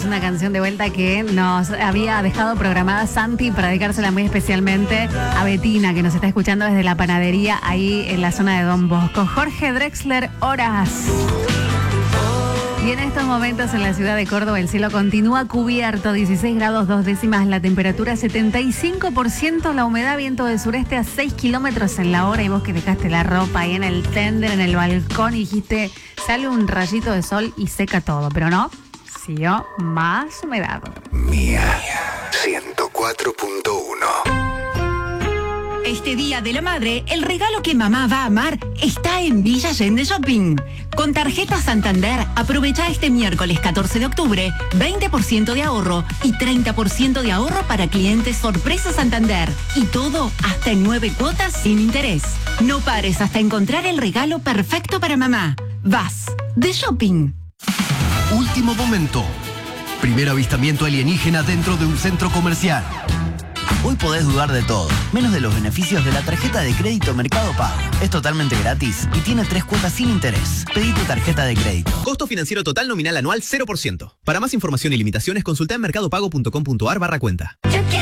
una canción de vuelta que nos había dejado programada Santi para dedicársela muy especialmente a Betina, que nos está escuchando desde la panadería ahí en la zona de Don Bosco. Jorge Drexler, Horas. Y en estos momentos en la ciudad de Córdoba el cielo continúa cubierto, 16 grados 2 décimas, la temperatura 75%, la humedad, viento del sureste a 6 kilómetros en la hora. Y vos que dejaste la ropa ahí en el tender, en el balcón, y dijiste, sale un rayito de sol y seca todo, pero no, siguió más humedad. Mía 104.1. Este Día de la Madre, el regalo que mamá va a amar está en Villa Allende Shopping. Con tarjeta Santander, aprovecha este miércoles 14 de octubre, 20% de ahorro y 30% de ahorro para clientes sorpresa Santander. Y todo hasta en 9 cuotas sin interés. No pares hasta encontrar el regalo perfecto para mamá. Vas de shopping. Último momento. Primer avistamiento alienígena dentro de un centro comercial. Hoy podés dudar de todo, menos de los beneficios de la tarjeta de crédito Mercado Pago. Es totalmente gratis y tiene 3 cuotas sin interés. Pedí tu tarjeta de crédito. Costo financiero total nominal anual 0%. Para más información y limitaciones, consulta en mercadopago.com.ar/cuenta.